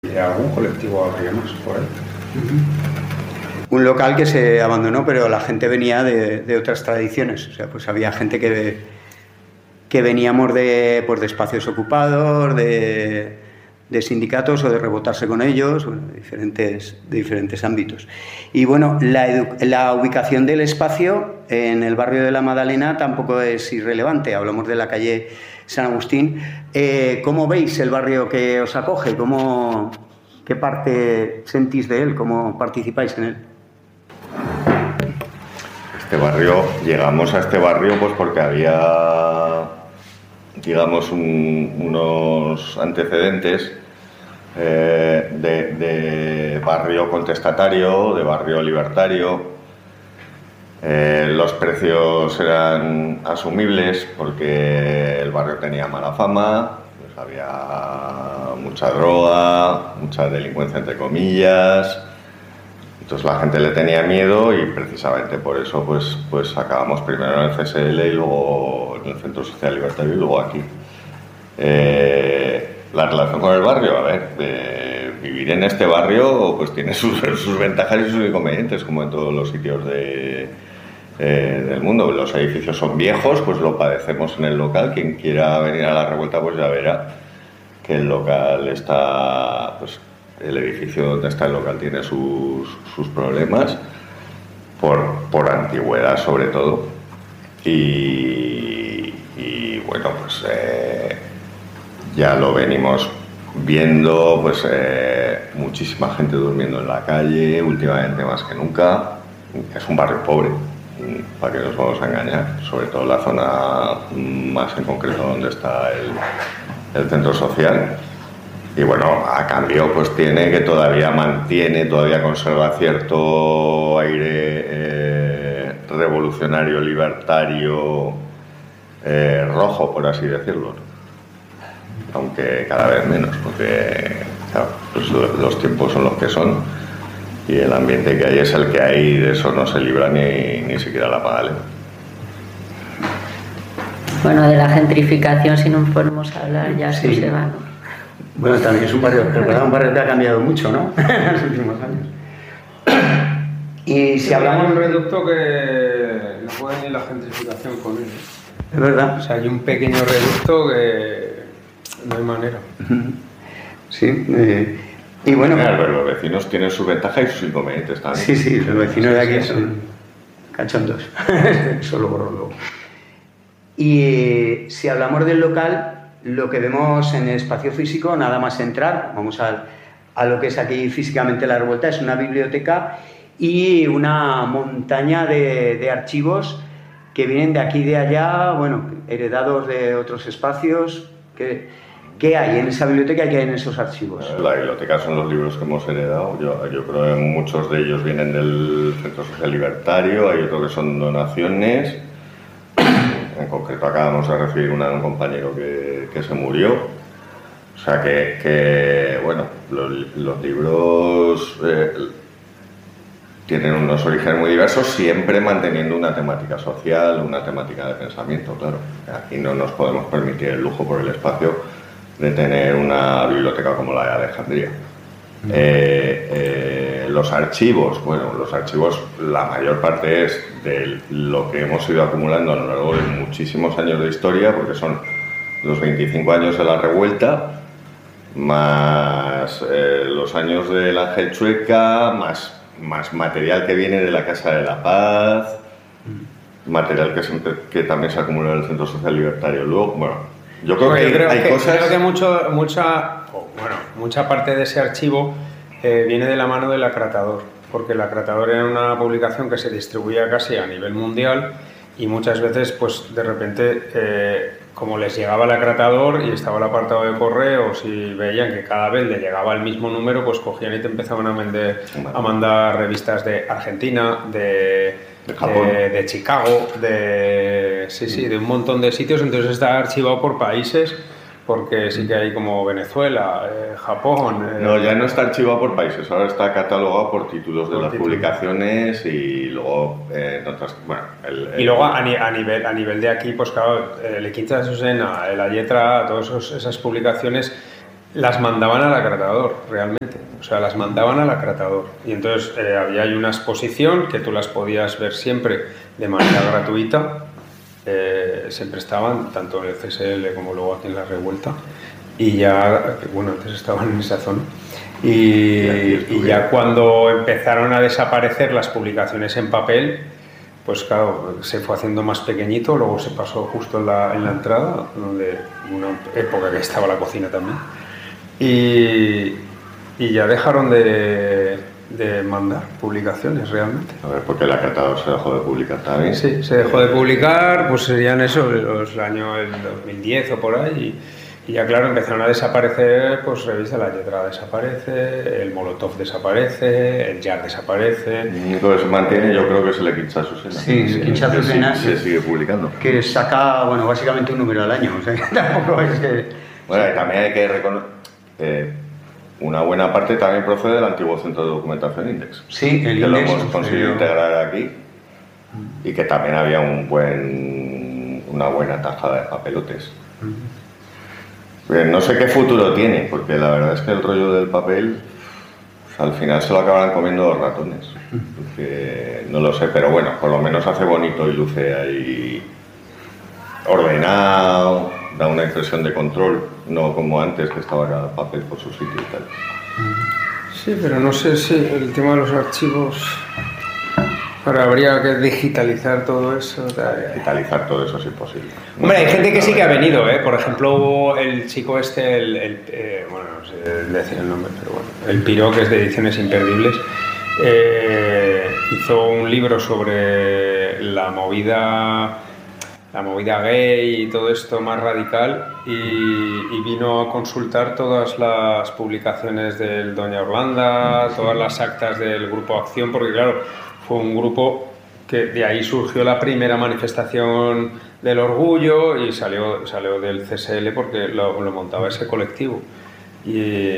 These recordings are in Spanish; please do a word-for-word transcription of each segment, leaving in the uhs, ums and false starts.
¿Algún colectivo habría más por ahí? Uh-huh. Un local que se abandonó, pero la gente venía de, de otras tradiciones. O sea, pues había gente que, que veníamos de, pues de espacios ocupados, de, de sindicatos o de rebotarse con ellos, bueno, de diferentes, de diferentes ámbitos. Y bueno, la, la ubicación del espacio en el barrio de la Madalena tampoco es irrelevante. Hablamos de la calle San Agustín. Eh, ¿Cómo veis el barrio que os acoge? ¿Cómo, ¿Qué parte sentís de él? ¿Cómo participáis en él? Este barrio, llegamos a este barrio pues porque había, digamos, un, unos antecedentes eh, de, de barrio contestatario, de barrio libertario. Eh, los precios eran asumibles porque el barrio tenía mala fama, pues había mucha droga, mucha delincuencia entre comillas. Entonces la gente le tenía miedo y precisamente por eso pues, pues acabamos primero en el C S L y luego en el Centro Social Libertario y luego aquí. Eh, la relación con el barrio, a ver, eh, vivir en este barrio pues tiene sus, sus ventajas y sus inconvenientes, como en todos los sitios de, eh, del mundo. Los edificios son viejos, pues lo padecemos en el local. Quien quiera venir a la Revuelta pues ya verá que el local está... pues el edificio donde está el local tiene sus, sus problemas por, por antigüedad sobre todo y, y bueno pues eh, ya lo venimos viendo, pues eh, muchísima gente durmiendo en la calle últimamente más que nunca. Es un barrio pobre, para que nos vamos a engañar, sobre todo la zona más en concreto donde está el, el centro social. Y bueno, a cambio pues tiene que todavía mantiene, todavía conserva cierto aire eh, revolucionario, libertario, eh, rojo, por así decirlo. Aunque cada vez menos, porque claro, pues los tiempos son los que son y el ambiente que hay es el que hay y de eso no se libra ni, ni siquiera la Magdalena. Bueno, de la gentrificación, si no podemos hablar, ya sí. Se va, ¿no? Bueno, también es un barrio, ¿verdad? Un barrio que ha cambiado mucho, ¿no? En los últimos años. Y si sí, hablamos... Hay un reducto que no puede ni la gentrificación con él. Es verdad. O sea, hay un pequeño reducto que no hay manera. Sí. Eh, y bueno... Claro, pero los vecinos tienen sus ventajas y sus inconvenientes también. Sí, sí, los vecinos de aquí son cachondos. Solo borro luego. Y si hablamos del local... Lo que vemos en el espacio físico, nada más entrar, vamos a, a lo que es aquí físicamente la Revuelta, es una biblioteca y una montaña de, de archivos que vienen de aquí y de allá, bueno, heredados de otros espacios. ¿Qué, qué hay en esa biblioteca y qué hay en esos archivos? La biblioteca son los libros que hemos heredado. Yo, yo creo que muchos de ellos vienen del Centro Social Libertario, hay otros que son donaciones. En concreto acabamos de recibir una de un compañero que, que se murió. O sea que, que bueno, los, los libros eh, tienen unos orígenes muy diversos, siempre manteniendo una temática social, una temática de pensamiento, claro. Aquí no nos podemos permitir el lujo por el espacio de tener una biblioteca como la de Alejandría. Mm. Eh, eh, los archivos, bueno, los archivos, la mayor parte es de lo que hemos ido acumulando a lo largo de muchísimos años de historia, porque son los veinticinco años de la Revuelta, más eh, los años del Ángel Chueca, más, más material que viene de la Casa de la Paz, material que, siempre, que también se acumula en el Centro Social Libertario. Luego, bueno, yo creo bueno, que yo creo hay que, cosas... Creo que mucho, mucha, oh, bueno, mucha parte de ese archivo eh, viene de la mano del Acratador, porque el Acratador era una publicación que se distribuía casi a nivel mundial y muchas veces, pues de repente, eh, como les llegaba el Acratador y estaba el apartado de correos y veían que cada vez le llegaba el mismo número, pues cogían y te empezaban a, vender, a mandar revistas de Argentina, de... De Japón. De, de Chicago, de sí, sí, de un montón de sitios. Entonces está archivado por países, porque sí que hay como Venezuela, eh, Japón... Eh, no, ya no está archivado por países, ahora está catalogado por títulos de por las títulos. publicaciones y luego eh, en otras... Bueno, el, el, y luego a, ni, a, nivel, a nivel de aquí, pues claro, el Quinta de Susena, la Lletra, todas esas publicaciones las mandaban al acratador, realmente. O sea, las mandaban al acratador. Y entonces eh, había ahí una exposición que tú las podías ver siempre de manera gratuita. Eh, siempre estaban, tanto en el C S L como luego aquí en La Revuelta. Y ya, bueno, antes estaban en esa zona. Y, y ya cuando empezaron a desaparecer las publicaciones en papel, pues claro, se fue haciendo más pequeñito, luego se pasó justo en la, en la entrada, donde una época que estaba la cocina también. Y, y ya dejaron de, de mandar publicaciones realmente. A ver, porque el acatador se dejó de publicar también. Sí, se dejó de publicar, pues serían eso, los años el dos mil diez o por ahí. Y, y ya claro, empezaron a desaparecer, pues Revista La Lletra desaparece, el Molotov desaparece, el Jar desaparece. El único que se mantiene, yo creo que es el Equitza Azucena. Sí, el Equitza Azuena se, se sigue publicando. Que saca, bueno, básicamente un número al año. O sea, tampoco es que... Bueno, y también hay que reconocer... Eh, una buena parte también procede del antiguo Centro de Documentación Index. Sí, el que Index lo hemos conseguido sucedió. integrar aquí y que también había un buen, una buena tajada de papelotes. Uh-huh. eh, no sé qué futuro tiene, porque la verdad es que el rollo del papel, pues, al final se lo acabarán comiendo los ratones. Porque, no lo sé, pero bueno, por lo menos hace bonito y luce ahí ordenado, da una impresión de control, no como antes que estaba cada papel por su sitio y tal. Sí, pero no sé si el tema de los archivos, ahora habría que digitalizar todo eso. Digitalizar todo eso es imposible. Hombre, hay gente que sí que ha venido, ¿eh? Por ejemplo, hubo el chico este, el, el eh, bueno, no sé decir el nombre, pero bueno, el Piro, que es de Ediciones Imperdibles, eh, hizo un libro sobre la movida... la movida gay y todo esto más radical y, y vino a consultar todas las publicaciones del Doña Orlanda, todas las actas del Grupo Acción, porque claro, fue un grupo que de ahí surgió la primera manifestación del orgullo y salió, salió del C S L porque lo, lo montaba ese colectivo. Y,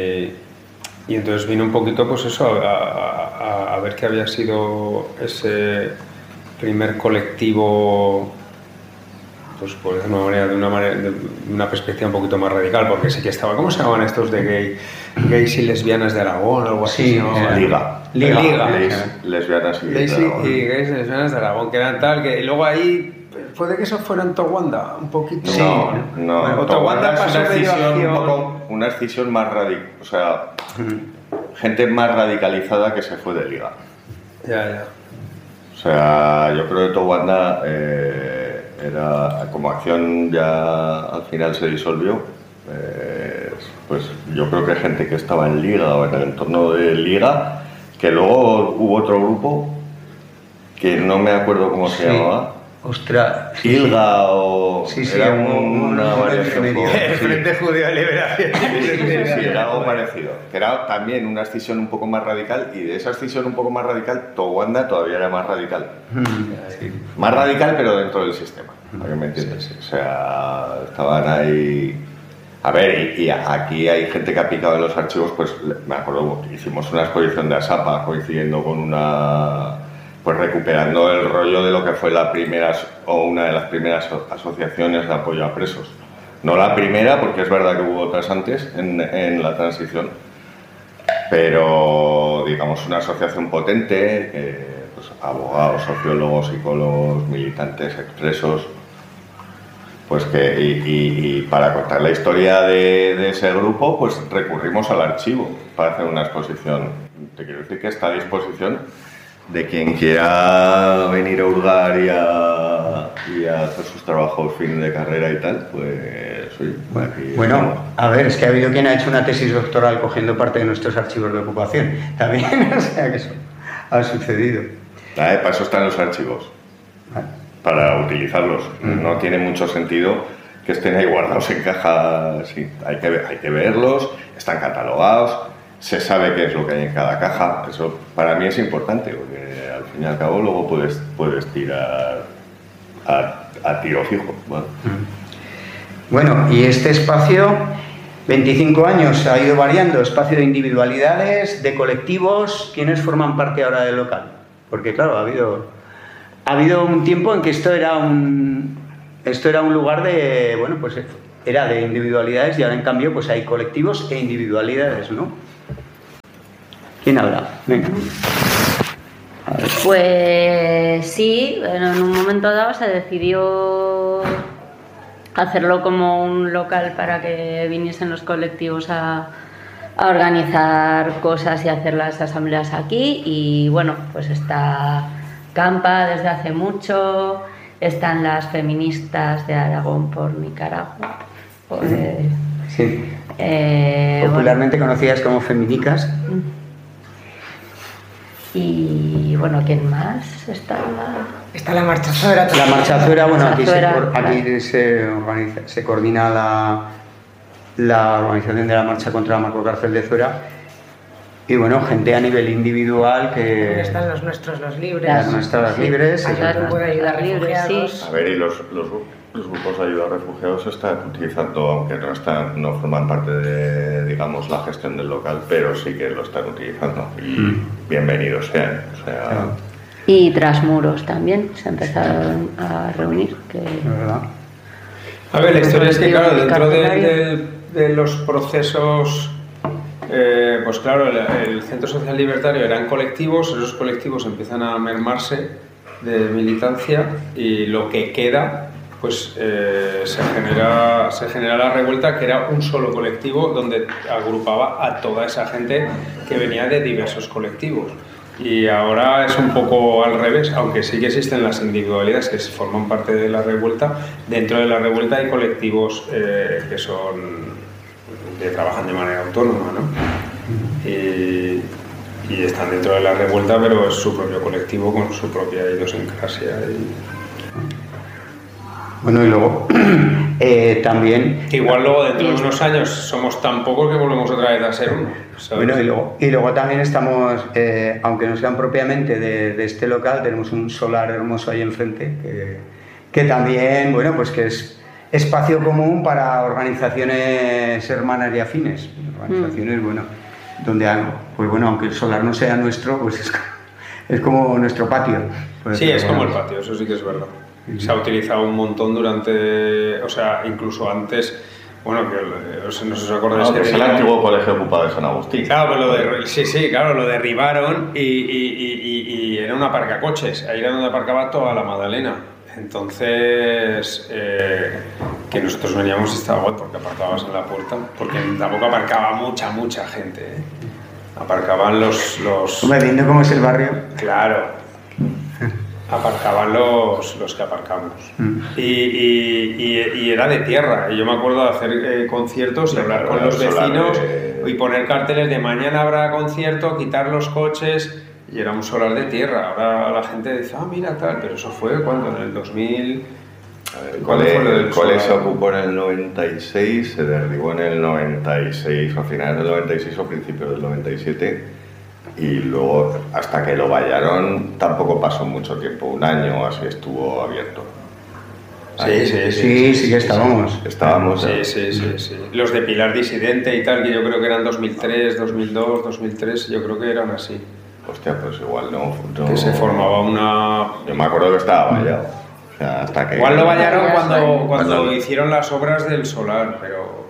y entonces vino un poquito pues eso, a, a, a ver qué había sido ese primer colectivo, pues por decirlo de una manera, de una manera, de una perspectiva un poquito más radical, porque sí que estaba, ¿cómo se llamaban estos de gay, gays y lesbianas de Aragón o algo así? Sí, eh, Liga. Liga. Liga. Gays, lesbianas y gays de Aragón. y gays y lesbianas de Aragón, que eran tal, que y luego ahí puede que eso fuera en Towanda, un poquito. Sí, no, no. Bueno, Towanda Towanda es pasó una medio escisión, acción. un poco, una escisión más radical, o sea, gente más radicalizada que se fue de Liga. Ya, ya. O sea, yo creo que Towanda eh, era, como Acción ya al final se disolvió, eh, pues yo creo que hay gente que estaba en Liga o en el entorno de Liga, que luego hubo otro grupo que no me acuerdo cómo se sí. llamaba. Ostras. Sí, Ilga sí. o... Sí, sí, era un, una un variación. medio. Sí. El Frente Judío de Liberación. Sí, sí, sí, sí, era algo parecido. Que era también una escisión un poco más radical y de esa escisión un poco más radical, Towanda todavía era más radical. Sí. Más radical, pero dentro del sistema. ¿Para que me entiendes? Sí, sí. O sea, estaban ahí... A ver, y, y aquí hay gente que ha picado en los archivos, pues me acuerdo, hicimos una exposición de Asapa coincidiendo con una... pues recuperando el rollo de lo que fue la primera o una de las primeras asociaciones de apoyo a presos. No la primera, porque es verdad que hubo otras antes en, en la transición, pero digamos una asociación potente, que, pues, abogados, sociólogos, psicólogos, militantes, expresos, pues que y, y, y para contar la historia de, de ese grupo, pues recurrimos al archivo para hacer una exposición. Te quiero decir que está a disposición de quien quiera venir a hurgar y a, y a hacer sus trabajos fin de carrera y tal, pues sí. Bueno, aquí bueno, estamos. a ver, es que ha habido quien ha hecho una tesis doctoral cogiendo parte de nuestros archivos de ocupación. También, o sea que eso ha sucedido. Ah, para eso están los archivos, para utilizarlos. Mm. No tiene mucho sentido que estén ahí guardados en cajas. Sí, hay que, hay que verlos, están catalogados. Se sabe qué es lo que hay en cada caja, eso para mí es importante, porque al fin y al cabo luego puedes, puedes tirar a, a tiro fijo. Bueno. Bueno, y este espacio, veinticinco años, ha ido variando, espacio de individualidades, de colectivos. ¿Quiénes forman parte ahora del local? Porque claro, ha habido, ha habido un tiempo en que esto era un, esto era un lugar de, bueno, pues era de individualidades y ahora en cambio pues hay colectivos e individualidades, ¿no? ¿Quién habla? Venga. Pues sí, en un momento dado se decidió hacerlo como un local para que viniesen los colectivos a, a organizar cosas y hacer las asambleas aquí, y bueno, pues está Campa desde hace mucho, están las feministas de Aragón por Nicaragua, por, eh, Sí. eh, Popularmente bueno. conocidas como feminicas. Y bueno, ¿quién más está? Está la Marcha Azuera. La Marcha Azuera, bueno, aquí, se, Azuera, aquí se, organiza, se coordina la, la organización de la marcha contra la macrocárcel de Zuera. Y bueno, gente a nivel individual que... Están los nuestros, los libres. Las nuestras, las libres. Hay un grupo de ayuda a refugiados. Sí. A ver, y los, los, los grupos de ayuda a refugiados se están utilizando, aunque no están, no forman parte de, digamos, la gestión del local, pero sí que lo están utilizando. Y mm. bienvenidos sean. O sea... Claro. Y tras muros también se empezaron a reunir. Que... ¿Verdad? A ver, la historia es que, claro, dentro de, de, de los procesos... Eh, pues claro, el, el Centro Social Libertario eran colectivos, esos colectivos empiezan a mermarse de militancia y lo que queda, pues eh, se, genera, se genera la revuelta, que era un solo colectivo donde agrupaba a toda esa gente que venía de diversos colectivos. Y ahora es un poco al revés, aunque sí que existen las individualidades que forman parte de la revuelta. Dentro de la revuelta hay colectivos eh, que son... que trabajan de manera autónoma, ¿no? Y, y están dentro de la revuelta, pero es su propio colectivo con su propia idiosincrasia. Y... Bueno, y luego eh, también... Igual luego dentro de unos años somos tan pocos que volvemos otra vez a ser uno, ¿sabes? Bueno, y luego, y luego también estamos, eh, aunque no sean propiamente de, de este local, tenemos un solar hermoso ahí enfrente, que, que también, bueno, pues que es espacio común para organizaciones hermanas y afines, organizaciones, mm. bueno, donde, pues bueno, aunque el solar no sea nuestro, pues es, es como nuestro patio. Sí, es como el patio, eso sí que es verdad. Sí. Se ha utilizado un montón durante, o sea, incluso antes, bueno, que no sé si os acordáis. No, que es el antiguo colegio ocupado de San Agustín. Claro, pues lo de, sí, sí, claro, lo derribaron y, y, y, y, y era un aparcacoches, ahí era donde aparcaba toda la Magdalena. Entonces, eh, que nosotros veníamos y estaba guay porque aparcabas en la puerta, porque tampoco aparcaba mucha, mucha gente, ¿eh? Aparcaban los... los... Hombre, viendo cómo es el barrio. Claro, aparcaban los, los que aparcamos. Mm. Y, y, y, y era de tierra, y yo me acuerdo de hacer eh, conciertos y hablar con los vecinos de... y poner carteles de mañana habrá concierto, quitar los coches... Y era un solar de tierra. Ahora la gente dice, ah, mira tal, pero eso fue cuando, en el dos mil... El cole, el cole se ocupó en el noventa y seis, se derribó en el noventa y seis, a finales del noventa y seis o principios del noventa y siete, y luego hasta que lo vallaron tampoco pasó mucho tiempo, un año o así estuvo abierto. Sí, sí, sí, sí, sí, sí que estábamos. Estábamos. Sí, sí, sí, sí. Los de Pilar Disidente y tal, que yo creo que eran dos mil tres, dos mil dos, dos mil tres, yo creo que eran así. Hostia, pues igual no, no... Que se formaba una... Yo me acuerdo que estaba vallado. O sea, hasta que... Igual lo vallaron cuando, cuando, cuando hicieron las obras del solar, pero...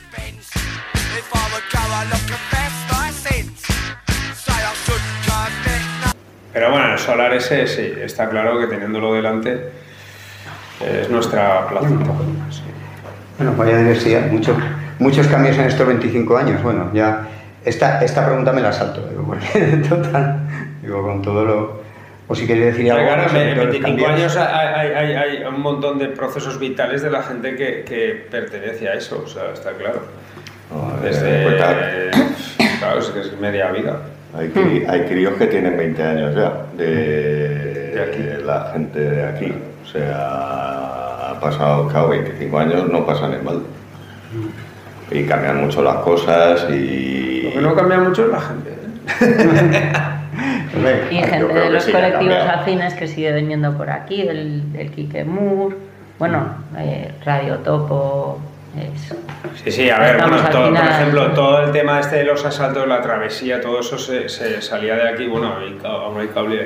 Pero bueno, el solar ese sí, está claro que teniéndolo delante es nuestra placita. Sí. Bueno, vaya diversidad, mucho, muchos cambios en estos veinticinco años. Bueno, ya... Esta, esta pregunta me la salto, digo, porque total, digo, con todo lo... O si queréis decir algo... Claro, en veinticinco años hay, hay, hay un montón de procesos vitales de la gente que, que pertenece a eso, o sea, está claro. No, Desde... Pues, claro, es que es media vida. Hay, cri, hay críos que tienen veinte años ya, de, de aquí. De la gente de aquí. O sea, ha pasado, claro, veinticinco años no pasan en balde. Y cambian mucho las cosas y... Lo que no cambia mucho es la gente, ¿eh? Y gente de los colectivos afines que sigue viniendo por aquí, el, el Quique Moore, bueno, eh, Radio Topo... Eso. Sí, sí, a ver, bueno, todo, por ejemplo, todo el tema este de los asaltos, la travesía, todo eso se, se salía de aquí, bueno, aún hay cable,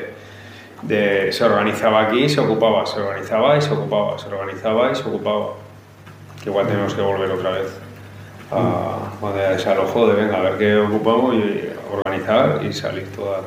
de, se organizaba aquí y se ocupaba, se organizaba y se ocupaba, se organizaba y se ocupaba. que igual tenemos que volver otra vez a, bueno, a ese alojo de venga, a ver qué ocupamos y organizar y salir toda.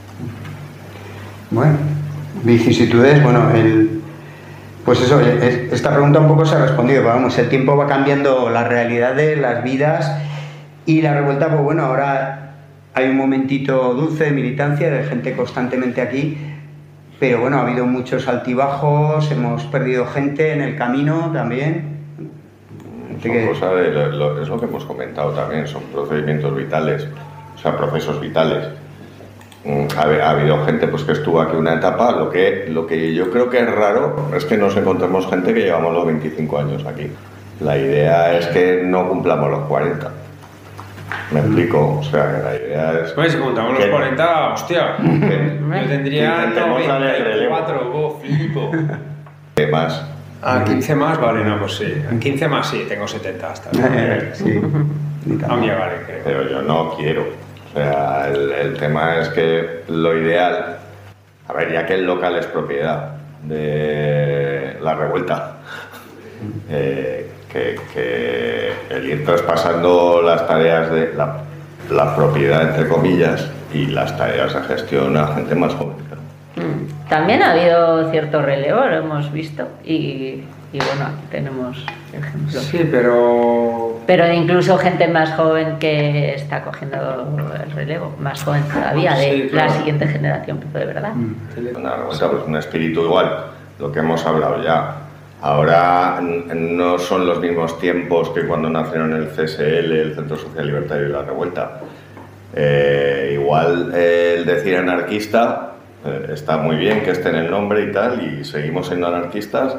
Bueno, vicisitudes, bueno, el, pues eso, es, esta pregunta un poco se ha respondido, pero vamos, el tiempo va cambiando las realidades, las vidas, y la revuelta, pues bueno, ahora hay un momentito dulce de militancia, de gente constantemente aquí, pero bueno, ha habido muchos altibajos, hemos perdido gente en el camino también. Son que... cosas de, lo, lo, es lo que hemos comentado también, son procedimientos vitales, o sea, procesos vitales. Ha, ha habido gente pues que estuvo aquí una etapa, lo que, lo que yo creo que es raro es que nos encontremos gente que llevamos los veinticinco años aquí. La idea es que no cumplamos los cuarenta. Me explico, o sea, que la idea es... Pues si contamos los cuarenta, hostia, que, yo tendría noventa y cuatro, vos, flipo. ¿Qué más? Ah, quince más, vale, no, pues sí. quince más sí, tengo setenta hasta. Sí. Aún llegaré, creo. Pero yo no quiero. O sea, el, el tema es que lo ideal... A ver, ya que el local es propiedad de La Revuelta, eh, que, que el ir traspasando las tareas de la, la propiedad, entre comillas, y las tareas de gestión a gente más joven. También ha habido cierto relevo, lo hemos visto, y, y bueno, aquí tenemos ejemplos. Sí, pero... Pero incluso gente más joven que está cogiendo el relevo, más joven todavía, de sí, claro. La siguiente generación, pero de verdad. Una revuelta, pues un espíritu igual, lo que hemos hablado ya. Ahora no son los mismos tiempos que cuando nacieron el C S L, el Centro Social Libertario y La Revuelta. Eh, igual eh, el decir anarquista eh, está muy bien que esté en el nombre y tal, y seguimos siendo anarquistas.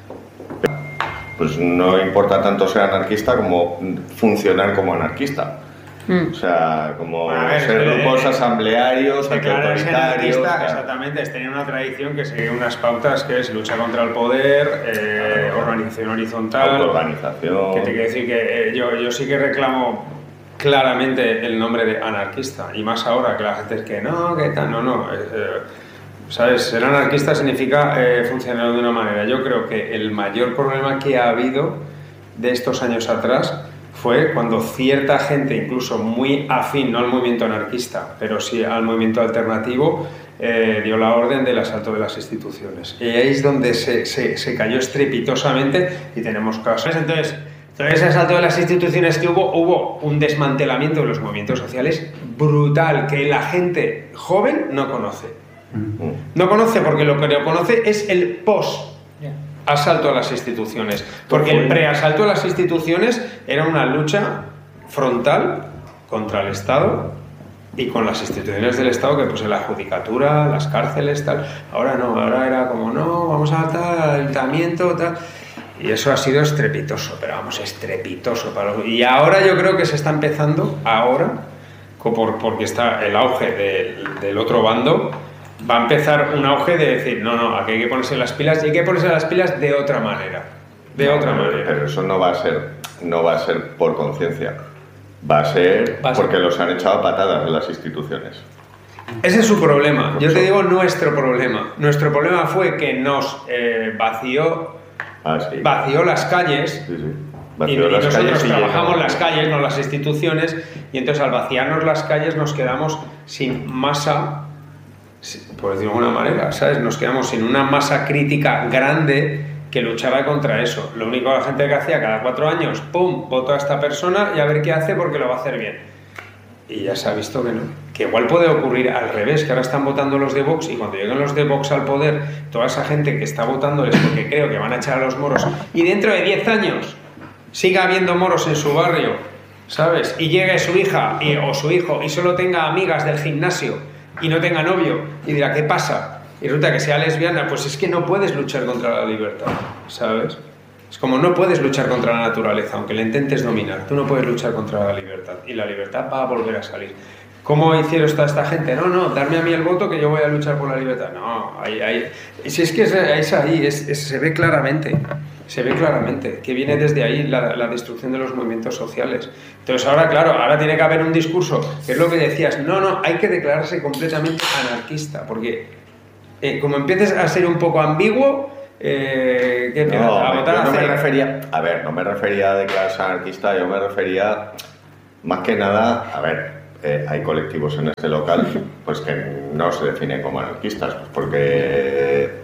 Pues no importa tanto ser anarquista como funcionar como anarquista. Mm. O sea, como bueno, ver, ser grupos asamblearios, autoritarios. Exactamente, es tener una tradición que sigue unas pautas que es lucha contra el poder, eh, claro. Organización horizontal. Autoorganización. Que te quiero decir que eh, yo, yo sí que reclamo claramente el nombre de anarquista, y más ahora que la gente es que no, que tal, no, no. Eh, eh, ¿Sabes? Ser anarquista significa eh, funcionar de una manera. Yo creo que el mayor problema que ha habido de estos años atrás fue cuando cierta gente, incluso muy afín, no al movimiento anarquista, pero sí al movimiento alternativo, eh, dio la orden del asalto de las instituciones. Y ahí es donde se, se, se cayó estrepitosamente y tenemos casos. Entonces, entonces, ese asalto de las instituciones que hubo, hubo un desmantelamiento de los movimientos sociales brutal que la gente joven no conoce. No conoce porque lo que no conoce es el post-asalto a las instituciones. Porque el pre-asalto a las instituciones era una lucha frontal contra el Estado y con las instituciones del Estado, que pues en la judicatura, las cárceles, tal. Ahora no, ahora era como, no, vamos a tal, ayuntamiento, tal. Y eso ha sido estrepitoso, pero vamos, estrepitoso. Para los... Y ahora yo creo que se está empezando, ahora, por, porque está el auge de, del otro bando, va a empezar un auge de decir, no, no, aquí hay que ponerse las pilas, y hay que ponerse las pilas de otra manera, de no, otra pero, manera. Pero eso no va a ser, no va a ser por conciencia, va a ser va a porque ser. Los han echado a patadas de las instituciones. Ese es su problema. Yo te digo nuestro problema. Nuestro problema fue que nos eh, vació, ah, sí. vació las calles. Sí, sí. Vació y, las y nosotros calles trabajamos y las calles, no las instituciones, y entonces al vaciarnos las calles nos quedamos sin masa, por decirlo de alguna manera, ¿sabes? Nos quedamos sin una masa crítica grande que luchara contra eso. Lo único que la gente que hacía cada cuatro años, ¡pum!, voto a esta persona y a ver qué hace porque lo va a hacer bien. Y ya se ha visto que no. Que igual puede ocurrir al revés, que ahora están votando los de Vox y cuando lleguen los de Vox al poder, toda esa gente que está votándoles porque creo que van a echar a los moros y dentro de diez años siga habiendo moros en su barrio, ¿sabes? Y llegue su hija y, o su hijo y solo tenga amigas del gimnasio y no tenga novio y dirá, ¿qué pasa? Y resulta que sea lesbiana, pues es que no puedes luchar contra la libertad, ¿sabes? Es como no puedes luchar contra la naturaleza, aunque la intentes dominar, tú no puedes luchar contra la libertad y la libertad va a volver a salir. ¿Cómo hicieron esta, esta gente? No, no, darme a mí el voto que yo voy a luchar por la libertad. No, ahí, ahí, si es que es, es ahí, es, es, se ve claramente, se ve claramente que viene desde ahí la, la destrucción de los movimientos sociales. Entonces ahora, claro, ahora tiene que haber un discurso, que es lo que decías, no, no, hay que declararse completamente anarquista, porque eh, como empieces a ser un poco ambiguo, Eh, ¿qué, No, a votar yo a no me C E. refería, a ver, no me refería a declararse anarquista, yo me refería más que nada, a ver, eh, hay colectivos en este local pues que no se definen como anarquistas, pues porque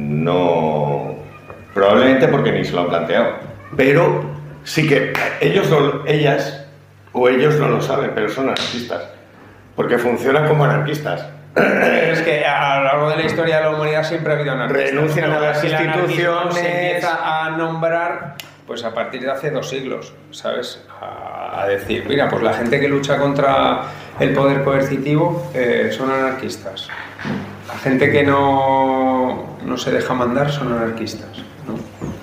no, probablemente porque ni se lo han planteado, pero sí que ellos no, ellas o ellos no lo saben, pero son anarquistas, porque funcionan como anarquistas. Es que a lo largo de la historia de la humanidad siempre ha habido anarquistas. Renuncian a las El anarquismo instituciones. se empieza a nombrar pues a partir de hace dos siglos, ¿sabes? A, a decir, mira, pues la gente que lucha contra el poder coercitivo eh, son anarquistas. La gente que no, no se deja mandar son anarquistas, ¿no?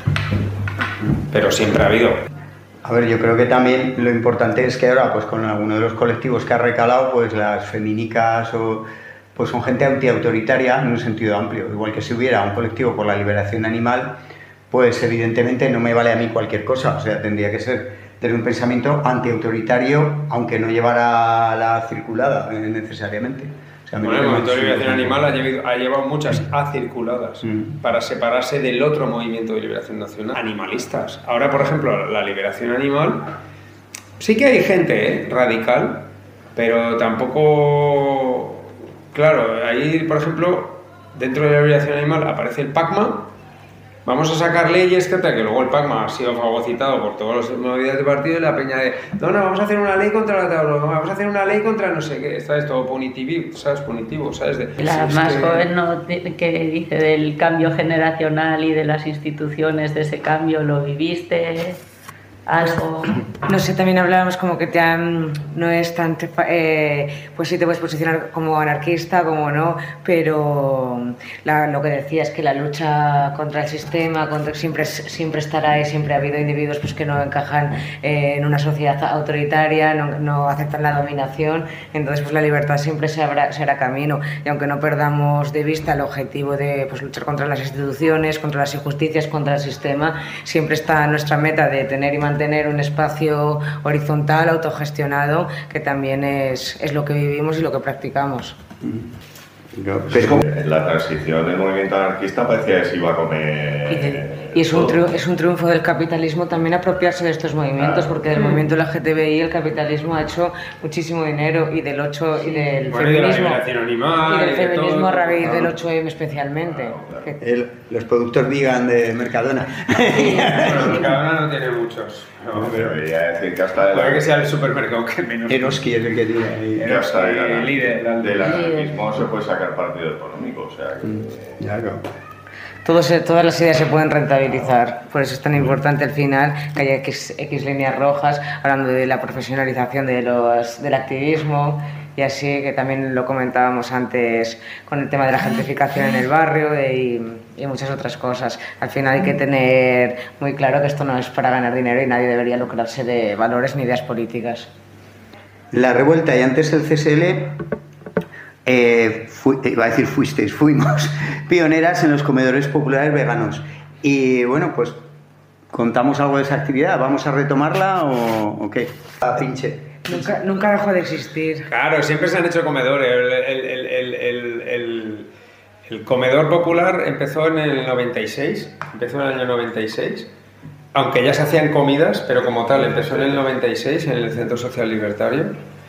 Pero siempre ha habido. A ver, yo creo que también lo importante es que ahora, pues con alguno de los colectivos que ha recalado, pues las feminicas o pues son gente antiautoritaria en un sentido amplio. Igual que si hubiera un colectivo por la liberación animal, pues evidentemente no me vale a mí cualquier cosa. O sea, tendría que ser tener un pensamiento antiautoritario, aunque no llevara la circulada eh, necesariamente. O sea, Bueno, el movimiento de liberación animal ha llevado, ha llevado muchas acirculadas mm. para separarse del otro movimiento de liberación nacional, animalistas. Ahora, por ejemplo, la liberación animal, sí que hay gente ¿eh? radical, pero tampoco... Claro, ahí, por ejemplo, dentro de la liberación animal aparece el PACMA. Vamos a sacar leyes, que luego el PACMA ha sido fagocitado por todas las movidas de partido y la peña de no, no, vamos a hacer una ley contra la tabla, vamos a hacer una ley contra no sé qué, ¿sabes? Todo punitivo, ¿sabes? Punitivo, ¿sabes? De, la si más que... joven no, que dice del cambio generacional y de las instituciones de ese cambio, ¿lo viviste? Algo... No sé, también hablábamos como que te han, no es tan... Eh, pues sí te puedes posicionar como anarquista, como no, pero la, lo que decía es que la lucha contra el sistema contra, siempre, siempre estará y siempre ha habido individuos pues, que no encajan eh, en una sociedad autoritaria, no, no aceptan la dominación, entonces pues la libertad siempre se habrá, será camino, y aunque no perdamos de vista el objetivo de pues, luchar contra las instituciones, contra las injusticias, contra el sistema, siempre está nuestra meta de tener y mantener tener un espacio horizontal, autogestionado, que también es, es lo que vivimos y lo que practicamos. Pero, pero... En la transición del movimiento anarquista parecía que se iba a comer... Y, de, y es, un triunfo, es un triunfo del capitalismo también apropiarse de estos movimientos, porque del movimiento L G T B I el capitalismo ha hecho muchísimo dinero, y del ocho y del bueno, feminismo, y, de animal, y del feminismo todo, a raíz claro. del ocho eme especialmente. Claro, claro. El, los productos vegan de Mercadona. Bueno, Mercadona no tiene muchos. No, pero debería decir que hasta... Puede que sea el supermercado que menos... Eroski es el que tiene ahí. Que hasta el, el líder, el del anarquismo se puede sacar partido económico, o sea que... Mm, claro. Todos, todas las ideas se pueden rentabilizar, por eso es tan importante al final que haya X, X líneas rojas, hablando de la profesionalización de los, del activismo, y así, que también lo comentábamos antes con el tema de la gentrificación en el barrio de, y, y muchas otras cosas. Al final hay que tener muy claro que esto no es para ganar dinero y nadie debería lucrarse de valores ni ideas políticas. La revuelta y antes el C S L... Eh, fui, iba a decir fuisteis, fuimos pioneras en los comedores populares veganos, y bueno, pues contamos algo de esa actividad. ¿Vamos a retomarla o, o qué? A pinche. Nunca, nunca dejó de existir. Claro, siempre se han hecho comedores. El, el, el, el, el, el, el comedor popular empezó en el noventa y seis, empezó en el año noventa y seis, aunque ya se hacían comidas, pero como tal empezó en el noventa y seis en el Centro Social Libertario.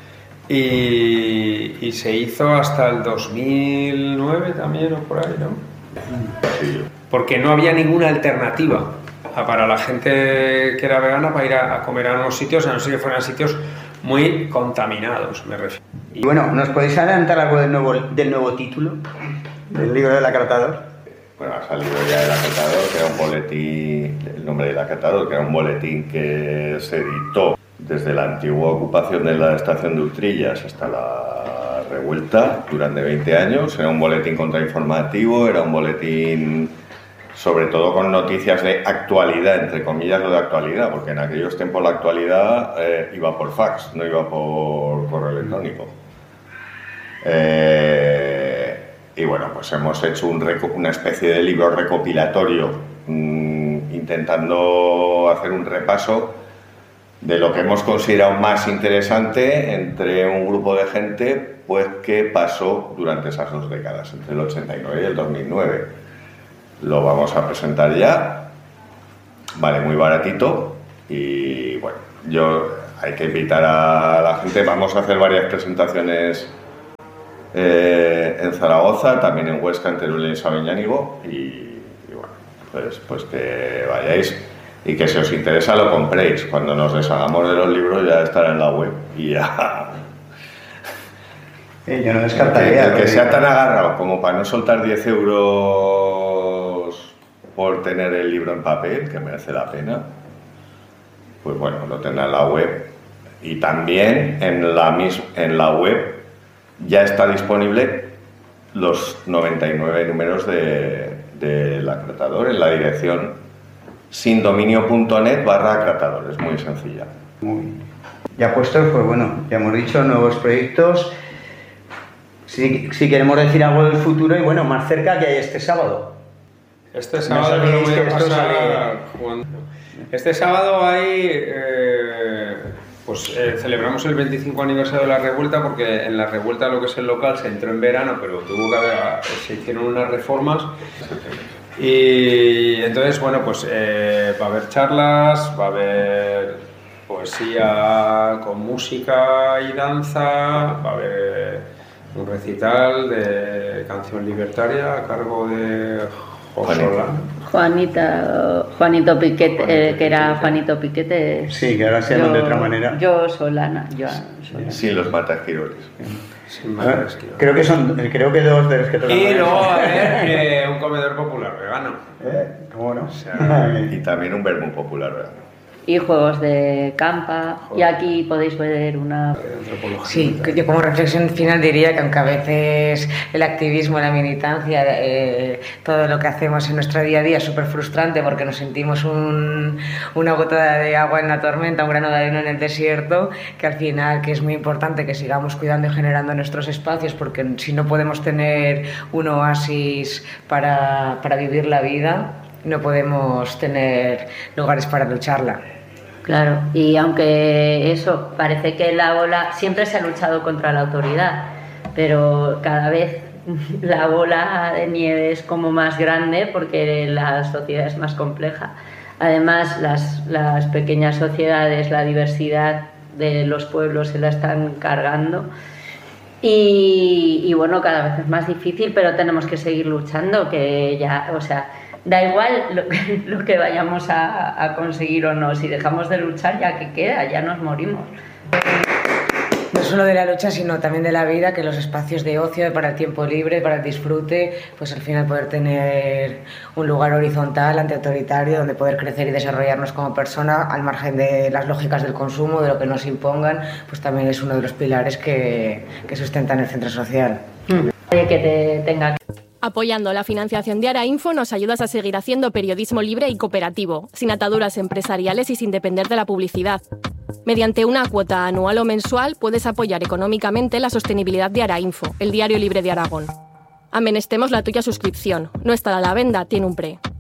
Y, y se hizo hasta el dos mil nueve también, o por ahí, ¿no? Sí. Porque no había ninguna alternativa para la gente que era vegana para ir a, a comer a unos sitios, a no ser que fueran sitios muy contaminados, me refiero. Y bueno, ¿nos podéis adelantar algo del nuevo, del nuevo título del libro del acatador? Bueno, ha salido ya el acatador, que era un boletín, el nombre del acatador, que era un boletín que se editó desde la antigua ocupación de la estación de Utrillas hasta la revuelta durante veinte años. Era un boletín contrainformativo, era un boletín sobre todo con noticias de actualidad, entre comillas lo de actualidad, porque en aquellos tiempos la actualidad eh, iba por fax, no iba por correo electrónico. Eh, y bueno, pues hemos hecho un una especie de libro recopilatorio mmm, intentando hacer un repaso de lo que hemos considerado más interesante entre un grupo de gente pues que pasó durante esas dos décadas, entre el ochenta y nueve y el dos mil nueve. lo vamos a presentar ya, vale muy baratito y bueno, yo hay que invitar a la gente, vamos a hacer varias presentaciones eh, en Zaragoza, también en Huesca, en Teruel y Sabiñánigo y, y bueno, pues, pues que vayáis y que si os interesa lo compréis, cuando nos deshagamos de los libros ya estará en la web y ya... Eh, yo no descartaría. El que, el que sea tan agarrado como para no soltar diez euros por tener el libro en papel, que merece la pena, pues bueno, lo tendrá en la web. Y también en la, mis, en la web ya está disponible los noventa y nueve números de, de La Acratador en la dirección sindominio.net barra Acratador. Es muy sencilla. Muy bien. Ya puestos, pues bueno, ya hemos dicho, nuevos proyectos. Si, si queremos decir algo del futuro, y bueno, más cerca que hay este sábado. Este sábado no, no voy a pasar jugando. Este sábado hay, eh, pues eh, celebramos el veinticinco aniversario de la Revuelta, porque en la Revuelta, lo que es el local, se entró en verano, pero tuvo que haber, se hicieron unas reformas. Y entonces, bueno, pues eh, va a haber charlas, va a haber poesía con música y danza, va a haber un recital de canción libertaria a cargo de Josola. Juanita, Juanito Piquete, eh, que era Juanito Piquete. Sí, que ahora se llaman de otra manera. Yo Solana, yo Solana. Sí, los matasquiroles. Sin más, creo que son, creo que dos de los que tocan. Y luego a ver eh, un comedor popular vegano. ¿Eh? ¿Cómo no? O sea, y también un vermú popular vegano. Y juegos de campa. Joder. Y aquí podéis ver una... Sí, yo como reflexión final diría que aunque a veces el activismo, la militancia, eh, todo lo que hacemos en nuestro día a día es súper frustrante porque nos sentimos un, una gota de agua en la tormenta, un grano de arena en el desierto, que al final que es muy importante que sigamos cuidando y generando nuestros espacios, porque si no podemos tener un oasis para, para vivir la vida, no podemos tener lugares para lucharla. Claro, y aunque eso, parece que la ola siempre se ha luchado contra la autoridad, pero cada vez la bola de nieve es como más grande porque la sociedad es más compleja. Además, las, las pequeñas sociedades, la diversidad de los pueblos se la están cargando. Y, y bueno, cada vez es más difícil, pero tenemos que seguir luchando, que ya, o sea, da igual lo que, lo que vayamos a, a conseguir o no, si dejamos de luchar ya que queda, ya nos morimos. No solo de la lucha, sino también de la vida, que los espacios de ocio, para el tiempo libre, para el disfrute, pues al final poder tener un lugar horizontal, antiautoritario, donde poder crecer y desarrollarnos como persona, al margen de las lógicas del consumo, de lo que nos impongan, pues también es uno de los pilares que, que sustentan el centro social. Mm. Que te tenga... Apoyando la financiación de Arainfo nos ayudas a seguir haciendo periodismo libre y cooperativo, sin ataduras empresariales y sin depender de la publicidad. Mediante una cuota anual o mensual puedes apoyar económicamente la sostenibilidad de Arainfo, el diario libre de Aragón. Amenestemos la tuya suscripción. No está a la venta, tiene un pre.